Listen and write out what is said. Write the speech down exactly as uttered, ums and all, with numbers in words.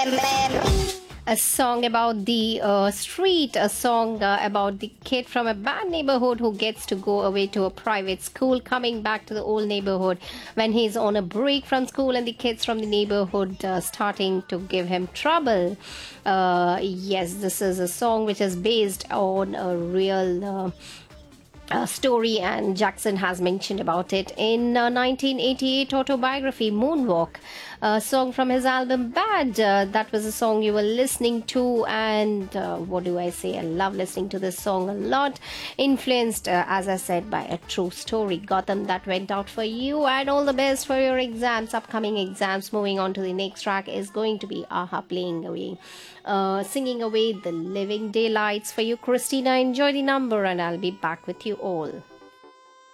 A song about the uh, street, a song uh, about the kid from a bad neighborhood who gets to go away to a private school, coming back to the old neighborhood when he's on a break from school, and the kids from the neighborhood uh, starting to give him trouble. Uh, yes, this is a song which is based on a real uh, uh, story, and Jackson has mentioned about it in uh, nineteen eighty-eight autobiography Moonwalk, a song from his album Bad. Uh, that was a song you were listening to, and uh, what do I say? I love listening to this song a lot. Influenced, uh, as I said, by a true story. Gotham, that went out for you, and all the best for your exams, upcoming exams. Moving on to the next track is going to be Aha playing away, uh, singing away the living daylights for you, Christina. Enjoy the number, and I'll be back with you all.